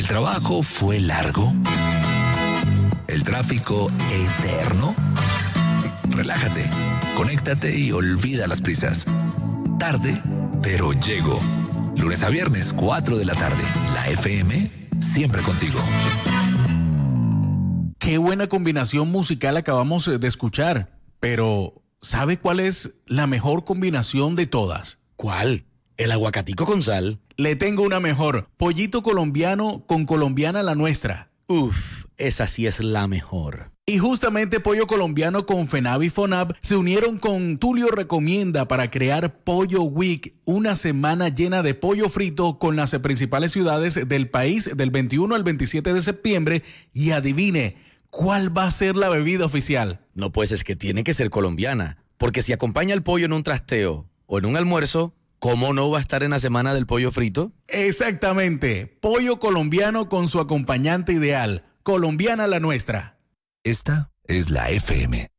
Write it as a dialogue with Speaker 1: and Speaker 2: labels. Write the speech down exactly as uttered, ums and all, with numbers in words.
Speaker 1: ¿El trabajo fue largo? ¿El tráfico eterno? Relájate, conéctate y olvida las prisas. Tarde, pero llego. Lunes a viernes, cuatro de la tarde. La F M, siempre contigo.
Speaker 2: Qué buena combinación musical acabamos de escuchar. Pero, ¿sabe cuál es la mejor combinación de todas?
Speaker 3: ¿Cuál? ¿El aguacatico con sal?
Speaker 2: Le tengo una mejor. Pollito colombiano con colombiana la nuestra.
Speaker 3: Uf, esa sí es la mejor.
Speaker 2: Y justamente Pollo Colombiano con FENAV y FONAV se unieron con Tulio Recomienda para crear Pollo Week, una semana llena de pollo frito con las principales ciudades del país del veintiuno al veintisiete de septiembre. Y adivine, ¿cuál va a ser la bebida oficial?
Speaker 3: No, pues es que tiene que ser colombiana, porque si acompaña el pollo en un trasteo o en un almuerzo, ¿cómo no va a estar en la semana del pollo frito?
Speaker 2: Exactamente, Pollo Colombiano con su acompañante ideal, colombiana la nuestra.
Speaker 1: Esta es la F M.